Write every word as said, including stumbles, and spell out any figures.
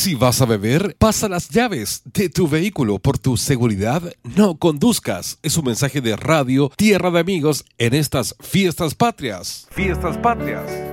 Si vas a beber, pasa las llaves de tu vehículo. Por tu seguridad, no conduzcas. Es un mensaje de Radio Tierra de Amigos en estas fiestas patrias. Fiestas patrias.